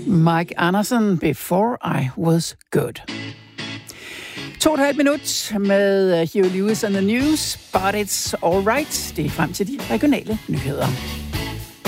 Mike Anderson, Before I Was Good. 2,5 minut med Huey Lewis and the News, but it's alright. Det er frem til de regionale nyheder.